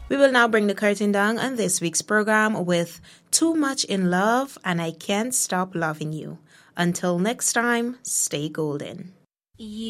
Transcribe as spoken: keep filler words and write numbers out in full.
We will now bring the curtain down on this week's program with Too Much in Love and I Can't Stop Loving You. Until next time, stay golden.